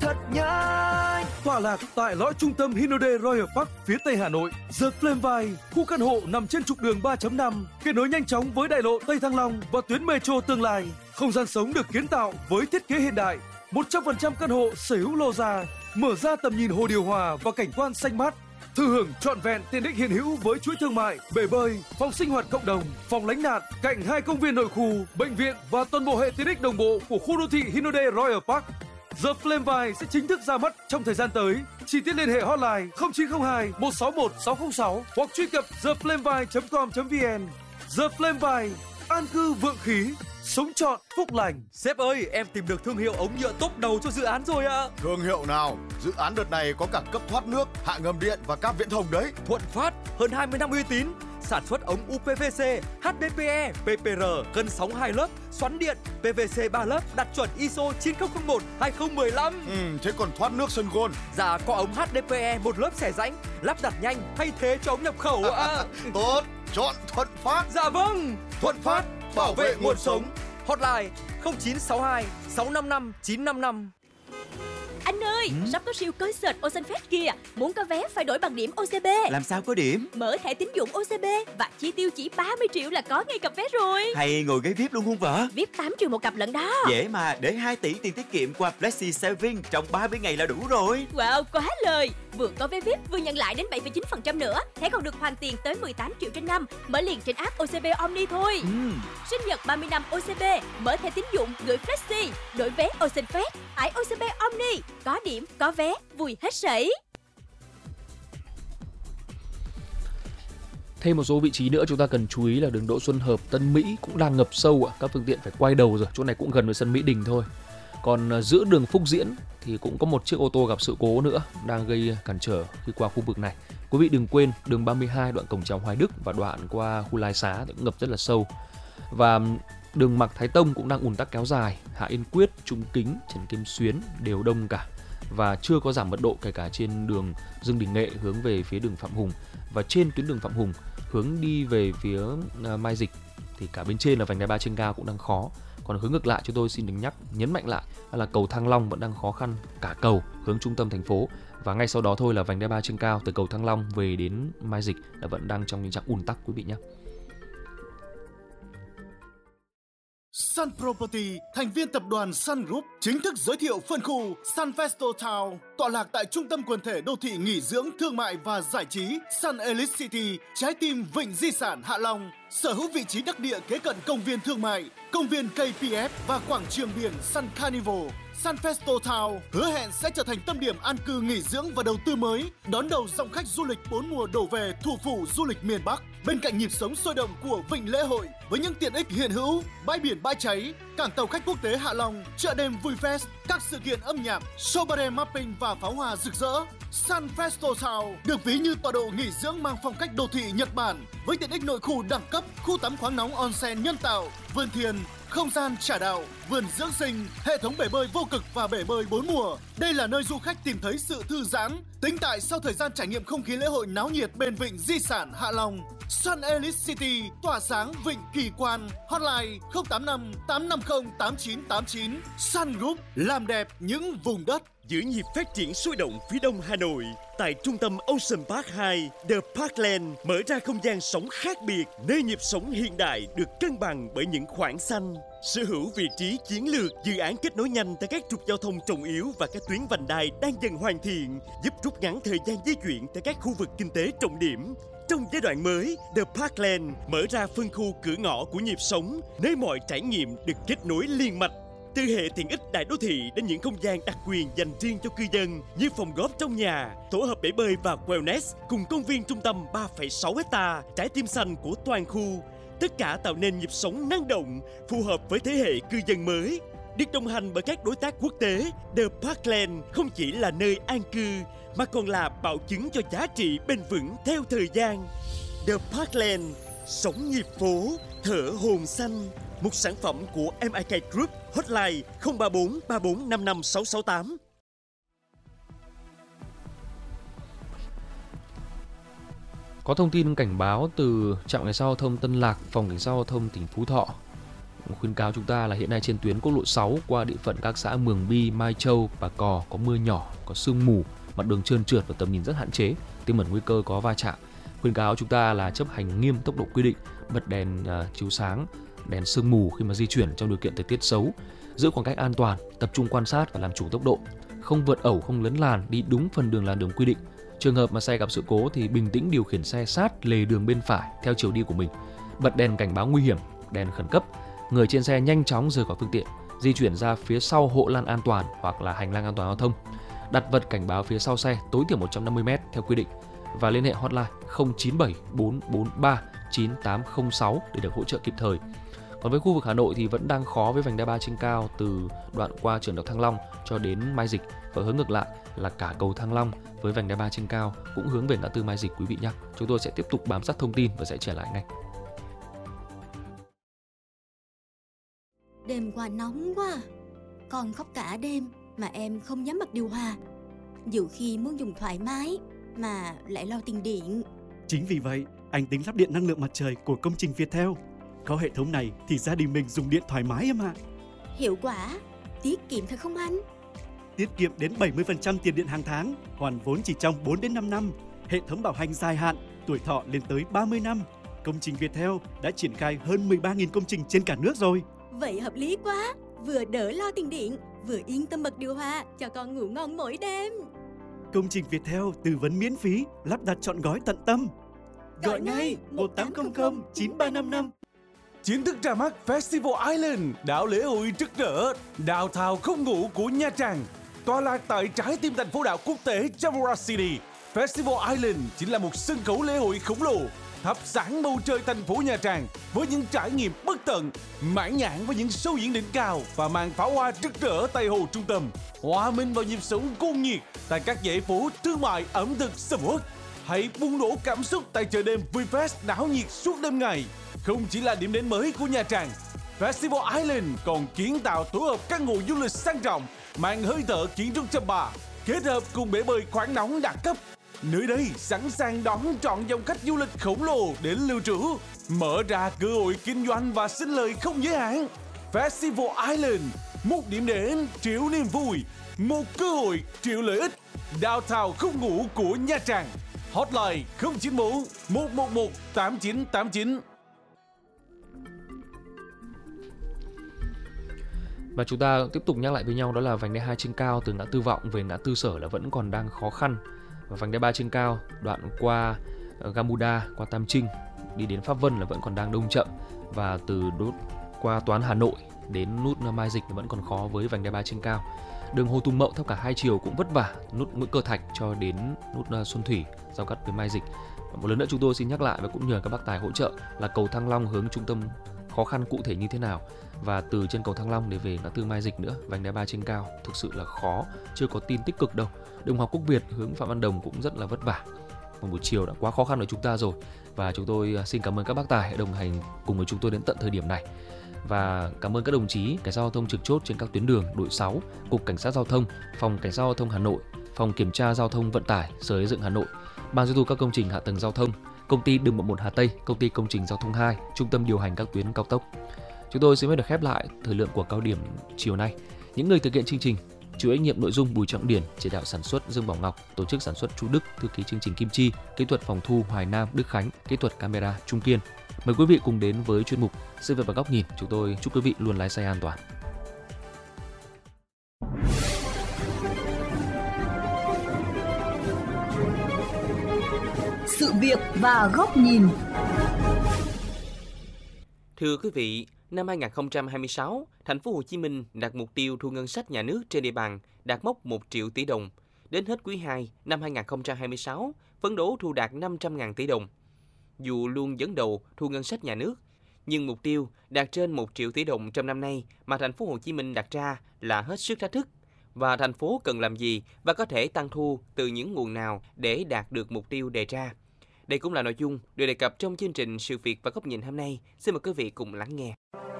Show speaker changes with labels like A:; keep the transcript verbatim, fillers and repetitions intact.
A: thật nhanh.
B: Tọa lạc tại lõi trung tâm Hyundai Royal Park phía tây Hà Nội, The Flameville, khu căn hộ nằm trên trục đường ba chấm năm, kết nối nhanh chóng với đại lộ Tây Thăng Long và tuyến metro tương lai. Không gian sống được kiến tạo với thiết kế hiện đại, một trăm phần trăm căn hộ sở hữu lô gia, mở ra tầm nhìn hồ điều hòa và cảnh quan xanh mát. Thừa hưởng trọn vẹn tiện ích hiện hữu với chuỗi thương mại, bể bơi, phòng sinh hoạt cộng đồng, phòng lánh nạn, cạnh hai công viên nội khu, bệnh viện và toàn bộ hệ tiện ích đồng bộ của khu đô thị Hyundai Royal Park. The Flameville sẽ chính thức ra mắt trong thời gian tới. Chi tiết liên hệ hotline không chín không hai một sáu một sáu không sáu hoặc truy cập the flameville chấm com chấm vn. The Flameville, an cư vượng khí, sống trọn phúc lành.
C: Sếp ơi, em tìm được thương hiệu ống nhựa top đầu cho dự án rồi ạ. À.
D: Thương hiệu nào? Dự án đợt này có cả cấp thoát nước, hạ ngầm điện và cáp viễn thông đấy.
C: Thuận Phát, hơn hai mươi năm uy tín, sản xuất ống u pê vê xê, hát đê pê e, pê pê rờ, cân sóng hai lớp, xoắn điện, pê vê xê ba lớp, đạt chuẩn i ét ô chín không không một hai không một lăm.
D: Ừ, thế còn thoát nước sân gôn?
C: Dạ, có ống hát đê pê e một lớp xẻ rãnh, lắp đặt nhanh, thay thế cho ống nhập khẩu ạ. À.
D: Tốt, chọn Thuận Phát.
C: Dạ vâng, Thuận Phát, bảo vệ nguồn sống. Hotline không chín sáu hai sáu năm năm chín năm năm.
E: Anh ơi, ừ? sắp có siêu concert Ocean Fest kìa. Muốn có vé phải đổi bằng điểm ô xê bê.
F: Làm sao có điểm?
E: Mở thẻ tín dụng ô xê bê và chi tiêu chỉ ba mươi triệu là có ngay cặp vé rồi.
F: Hay ngồi ghế vi ai pi luôn không vợ?
E: vi ai pi tám triệu một cặp lận đó.
F: Dễ mà, để hai tỷ tiền tiết kiệm qua Flexi Saving trong ba mươi ngày là đủ rồi.
E: Wow, quá lời. Vừa có vé vi ai pi vừa nhận lại đến bảy phẩy chín phần trăm nữa. Thẻ còn được hoàn tiền tới mười tám triệu trên năm. Mở liền trên app ô xê bê Omni thôi.
F: Ừ.
E: Sinh nhật ba mươi năm ô xê bê, mở thẻ tín dụng gửi Flexi, đổi vé Ocean Fest, tải ô xê bê Omni, có điểm, có vé, vui hết sảy.
G: Thêm một số vị trí nữa chúng ta cần chú ý là đường Đỗ Xuân Hợp, Tân Mỹ cũng đang ngập sâu ạ. Các phương tiện phải quay đầu rồi, chỗ này cũng gần với sân Mỹ Đình thôi. Còn giữa đường Phúc Diễn thì cũng có một chiếc ô tô gặp sự cố nữa đang gây cản trở khi qua khu vực này. Quý vị đừng quên đường ba mươi hai đoạn cổng chào Hoài Đức và đoạn qua khu Lai Xá cũng ngập rất là sâu. Và đường Mạc Thái Tông cũng đang ùn tắc kéo dài, Hạ Yên Quyết, Trung Kính, Trần Kim Xuyến đều đông cả. Và chưa có giảm mật độ kể cả trên đường Dương Đình Nghệ hướng về phía đường Phạm Hùng và trên tuyến đường Phạm Hùng hướng đi về phía Mai Dịch thì cả bên trên là vành đai ba trên cao cũng đang khó. Còn hướng ngược lại chúng tôi xin được nhắc nhấn mạnh lại là cầu Thăng Long vẫn đang khó khăn cả cầu hướng trung tâm thành phố, và ngay sau đó thôi là vành đai ba trên cao từ cầu Thăng Long về đến Mai Dịch là vẫn đang trong tình trạng ùn tắc quý vị nhé.
H: Sun Property, thành viên tập đoàn Sun Group, chính thức giới thiệu phân khu Sun Festival Town, tọa lạc tại trung tâm quần thể đô thị nghỉ dưỡng, thương mại và giải trí Sun Elite City, trái tim vịnh di sản Hạ Long, sở hữu vị trí đắc địa kế cận công viên thương mại, công viên ca pê ép và quảng trường biển Sun Carnival. Sun Festival Town hứa hẹn sẽ trở thành tâm điểm an cư nghỉ dưỡng và đầu tư mới, đón đầu dòng khách du lịch bốn mùa đổ về thủ phủ du lịch miền Bắc. Bên cạnh nhịp sống sôi động của vịnh lễ hội với những tiện ích hiện hữu, bãi biển bãi cháy, cảng tàu khách quốc tế Hạ Long, chợ đêm vui fest, các sự kiện âm nhạc, show ballet mapping và pháo hoa rực rỡ. Sun Festival Town được ví như tọa độ nghỉ dưỡng mang phong cách đô thị Nhật Bản với tiện ích nội khu đẳng cấp, khu tắm khoáng nóng onsen nhân tạo, vườn thiền, không gian trà đạo, vườn dưỡng sinh, hệ thống bể bơi vô cực và bể bơi bốn mùa. Đây là nơi du khách tìm thấy sự thư giãn, tĩnh tại sau thời gian trải nghiệm không khí lễ hội náo nhiệt bên vịnh di sản Hạ Long. Sun Elite City, tỏa sáng vịnh kỳ quan. Hotline không tám năm tám năm không tám chín tám chín. Sun Group, làm đẹp những vùng đất.
I: Giữ nhịp phát triển sôi động phía đông Hà Nội, tại trung tâm Ocean Park hai, The Parkland mở ra không gian sống khác biệt, nơi nhịp sống hiện đại được cân bằng bởi những khoảng xanh. Sở hữu vị trí chiến lược, dự án kết nối nhanh tại các trục giao thông trọng yếu và các tuyến vành đai đang dần hoàn thiện, giúp rút ngắn thời gian di chuyển tại các khu vực kinh tế trọng điểm. Trong giai đoạn mới, The Parkland mở ra phân khu cửa ngõ của nhịp sống, nơi mọi trải nghiệm được kết nối liên mạch. Từ hệ tiện ích đại đô thị đến những không gian đặc quyền dành riêng cho cư dân như phòng góp trong nhà, tổ hợp bể bơi và wellness cùng công viên trung tâm ba phẩy sáu héc-ta, trái tim xanh của toàn khu. Tất cả tạo nên nhịp sống năng động, phù hợp với thế hệ cư dân mới. Được đồng hành bởi các đối tác quốc tế, The Parkland không chỉ là nơi an cư mà còn là bảo chứng cho giá trị bền vững theo thời gian. The Parkland, sống nhịp phố, thở hồn xanh. Một sản phẩm của em i ca Group. Hotline không ba bốn ba bốn năm năm sáu sáu tám.
G: Có thông tin cảnh báo từ trạm cảnh sát giao thông Tân Lạc, phòng cảnh sát giao thông tỉnh Phú Thọ khuyến cáo chúng ta là hiện nay trên tuyến quốc lộ sáu qua địa phận các xã Mường Bi, Mai Châu, Bà Cò có mưa nhỏ, có sương mù, mặt đường trơn trượt và tầm nhìn rất hạn chế, tiềm ẩn nguy cơ có va chạm. Khuyến cáo chúng ta là chấp hành nghiêm tốc độ quy định, bật đèn uh, chiếu sáng, đèn sương mù khi mà di chuyển trong điều kiện thời tiết xấu, giữ khoảng cách an toàn, tập trung quan sát và làm chủ tốc độ, không vượt ẩu, không lấn làn, đi đúng phần đường làn đường quy định. Trường hợp mà xe gặp sự cố thì bình tĩnh điều khiển xe sát lề đường bên phải theo chiều đi của mình, bật đèn cảnh báo nguy hiểm, đèn khẩn cấp, người trên xe nhanh chóng rời khỏi phương tiện, di chuyển ra phía sau hộ lan an toàn hoặc là hành lang an toàn giao thông, đặt vật cảnh báo phía sau xe tối thiểu một trăm năm mươi mét theo quy định và liên hệ hotline không chín bảy bốn bốn ba chín tám không sáu để được hỗ trợ kịp thời. Còn với khu vực Hà Nội thì vẫn đang khó với vành đai ba trên cao từ đoạn qua trường Đại học Thăng Long cho đến Mai Dịch, và hướng ngược lại là cả cầu Thăng Long với vành đai ba trên cao cũng hướng về ngã tư Mai Dịch quý vị nhé. Chúng tôi sẽ tiếp tục bám sát thông tin và sẽ trở lại ngay.
A: Đêm qua nóng quá, con khóc cả đêm mà em không dám bật điều hòa. Nhiều khi muốn dùng thoải mái mà lại lo tiền điện.
I: Chính vì vậy, anh tính lắp điện năng lượng mặt trời của công trình Viettel. Có hệ thống này thì gia đình mình dùng điện thoải mái em ạ.
A: Hiệu quả, tiết kiệm thật không anh?
I: Tiết kiệm đến bảy mươi phần trăm tiền điện hàng tháng, hoàn vốn chỉ trong bốn đến năm năm. Hệ thống bảo hành dài hạn, tuổi thọ lên tới ba mươi năm. Công trình Viettel đã triển khai hơn mười ba nghìn công trình trên cả nước rồi.
A: Vậy hợp lý quá, vừa đỡ lo tiền điện, vừa yên tâm bật điều hòa cho con ngủ ngon mỗi đêm.
I: Công trình Viettel tư vấn miễn phí, lắp đặt trọn gói tận tâm. Gọi ngay một tám không không chín ba năm năm.
B: Chính thức ra mắt Festival Island, đảo lễ hội rực rỡ, đào thào không ngủ của Nha Trang. Tọa lạc tại trái tim thành phố đảo quốc tế Chamora City, Festival Island chính là một sân khấu lễ hội khổng lồ, thắp sáng bầu trời thành phố Nha Trang với những trải nghiệm bất tận, mãn nhãn với những show diễn đỉnh cao và màn pháo hoa rực rỡ tại hồ trung tâm, hòa mình vào nhịp sống cuồng nhiệt tại các dãy phố thương mại ẩm thực sầm uất. Hãy bùng nổ cảm xúc tại chợ đêm VinFast náo nhiệt suốt đêm ngày. Không chỉ là điểm đến mới của Nha Trang, Festival Island còn kiến tạo tổ hợp căn hộ du lịch sang trọng, mang hơi thở kiến trúc chăm ba, kết hợp cùng bể bơi khoáng nóng đẳng cấp. Nơi đây sẵn sàng đón trọn dòng khách du lịch khổng lồ đến lưu trú, mở ra cơ hội kinh doanh và sinh lời không giới hạn. Festival Island, một điểm đến triệu niềm vui, một cơ hội triệu lợi ích. Downtown không ngủ của Nha Trang. Hotline không chín bốn một một một tám chín tám chín.
G: Và chúng ta tiếp tục nhắc lại với nhau đó là vành đai hai trên cao từ ngã tư Vọng về ngã tư Sở là vẫn còn đang khó khăn. Và vành đai ba trên cao đoạn qua Gamuda, qua Tam Trinh đi đến Pháp Vân là vẫn còn đang đông chậm, và từ đốt qua Toán Hà Nội đến nút Mai Dịch là vẫn còn khó với vành đai ba trên cao. Đường Hồ Tùng Mậu theo cả hai chiều cũng vất vả, nút Nguyễn Cơ Thạch cho đến nút Xuân Thủy giao cắt với Mai Dịch. Và một lần nữa chúng tôi xin nhắc lại và cũng nhờ các bác tài hỗ trợ là cầu Thăng Long hướng trung tâm khó khăn cụ thể như thế nào, và từ trên cầu Thăng Long để về ngã tư Mai Dịch nữa, vành đai ba trên cao thực sự là khó, chưa có tin tích cực đâu. Đường Hoàng Quốc Việt hướng Phạm Văn Đồng cũng rất là vất vả. Một buổi chiều đã quá khó khăn với chúng ta rồi, và chúng tôi xin cảm ơn các bác tài đồng hành cùng với chúng tôi đến tận thời điểm này. Và cảm ơn các đồng chí cảnh sát giao thông trực chốt trên các tuyến đường, đội sáu, Cục Cảnh sát Giao thông, Phòng Cảnh sát Giao thông Hà Nội, Phòng Kiểm tra Giao thông Vận tải, Sở Xây dựng Hà Nội, Ban duy tu các công trình hạ tầng giao thông, Công ty Đường bộ một Hà Tây, Công ty Công trình Giao thông hai, Trung tâm điều hành các tuyến cao tốc. Chúng tôi xin phép được khép lại thời lượng của cao điểm chiều nay. Những người thực hiện chương trình: chịu trách nhiệm nội dung Bùi Trọng Điển, chỉ đạo sản xuất Dương Bảo Ngọc, tổ chức sản xuất Chu Đức, thư ký chương trình Kim Chi, kỹ thuật phòng thu Hoài Nam, Đức Khánh, kỹ thuật camera Trung Kiên. Mời quý vị cùng đến với chuyên mục Sự việc và góc nhìn. Chúng tôi chúc quý vị luôn lái xe an toàn.
J: Sự việc và góc nhìn.
K: Thưa quý vị, năm hai không hai sáu, thành phố Hồ Chí Minh đặt mục tiêu thu ngân sách nhà nước trên địa bàn đạt mốc một triệu tỷ đồng. Đến hết quý hai năm hai không hai sáu, phấn đấu thu đạt năm trăm nghìn tỷ đồng. Dù luôn dẫn đầu thu ngân sách nhà nước, nhưng mục tiêu đạt trên một triệu tỷ đồng trong năm nay mà thành phố Hồ Chí Minh đặt ra là hết sức thách thức. Và thành phố cần làm gì và có thể tăng thu từ những nguồn nào để đạt được mục tiêu đề ra? Đây cũng là nội dung được đề cập trong chương trình Sự việc và góc nhìn hôm nay. Xin mời quý vị cùng lắng nghe.